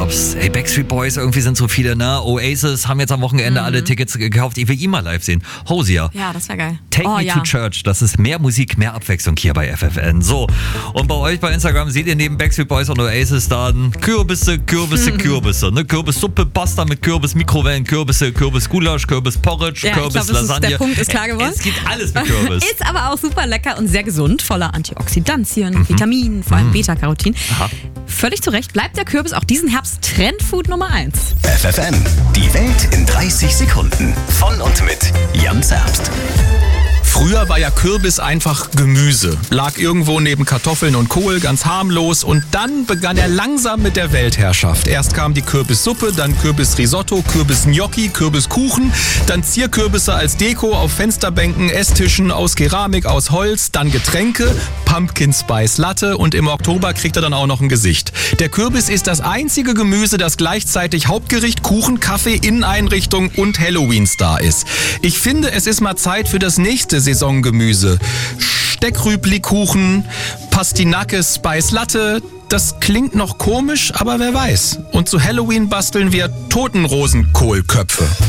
Herbst. Hey, Backstreet Boys, irgendwie sind so viele, ne? Oasis haben jetzt am Wochenende alle Tickets gekauft. Ich will ihn mal live sehen. Hosier. Ja, das wäre geil. Take me to church. Das ist mehr Musik, mehr Abwechslung hier bei FFN. So, und bei euch bei Instagram seht ihr neben Backstreet Boys und Oasis dann Kürbisse. Ne? Kürbissuppe, Pasta mit Kürbis, Mikrowellen-Kürbisse, Kürbisgulasch, Kürbisporridge, Kürbislasagne. Der Punkt ist klar geworden. Es gibt alles mit Kürbis. Ist aber auch super lecker und sehr gesund, voller Antioxidantien, Vitaminen, vor allem Beta-Carotin. Aha. Völlig zu Recht bleibt der Kürbis auch diesen Herbst Trendfood Nummer 1. FFN, die Welt in 30 Sekunden. Von und mit Jan Zerbst. Früher war ja Kürbis einfach Gemüse. Lag irgendwo neben Kartoffeln und Kohl, ganz harmlos. Und dann begann er langsam mit der Weltherrschaft. Erst kam die Kürbissuppe, dann Kürbisrisotto, Kürbisgnocchi, Kürbiskuchen, dann Zierkürbisse als Deko auf Fensterbänken, Esstischen aus Keramik, aus Holz, dann Getränke, Pumpkin Spice Latte und im Oktober kriegt er dann auch noch ein Gesicht. Der Kürbis ist das einzige Gemüse, das gleichzeitig Hauptgericht, Kuchen, Kaffee, Inneneinrichtung und Halloween-Star ist. Ich finde, es ist mal Zeit für das nächste Saisongemüse. Steckrübli-Kuchen, Pastinake Spice Latte. Das klingt noch komisch, aber wer weiß. Und zu Halloween basteln wir Totenrosenkohlköpfe.